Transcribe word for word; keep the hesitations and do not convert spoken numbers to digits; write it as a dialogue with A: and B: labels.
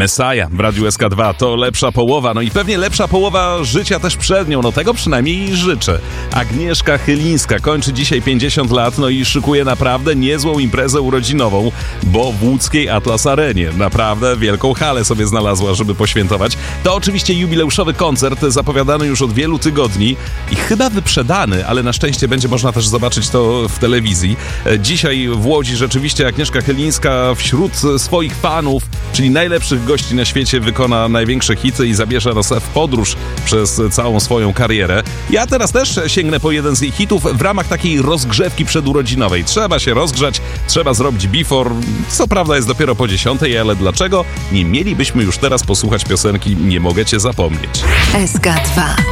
A: Messiah w Radiu S K dwa to lepsza połowa, no i pewnie lepsza połowa życia też przed nią, no tego przynajmniej jej życzę. Agnieszka Chylińska kończy dzisiaj pięćdziesiąt lat, no i szykuje naprawdę niezłą imprezę urodzinową, bo w łódzkiej Atlas Arenie naprawdę wielką halę sobie znalazła, żeby poświętować. To oczywiście jubileuszowy koncert zapowiadany już od wielu tygodni i chyba wyprzedany, ale na szczęście będzie można też zobaczyć to w telewizji. Dzisiaj w Łodzi rzeczywiście Agnieszka Chylińska wśród swoich fanów, czyli najlepszych gości na świecie, wykona największe hity i zabierze nas w podróż przez całą swoją karierę. Ja teraz też sięgnę po jeden z jej hitów w ramach takiej rozgrzewki przedurodzinowej. Trzeba się rozgrzać, trzeba zrobić before. Co prawda jest dopiero po dziesiątej, ale dlaczego nie mielibyśmy już teraz posłuchać piosenki Nie mogę cię zapomnieć?
B: S K dwa.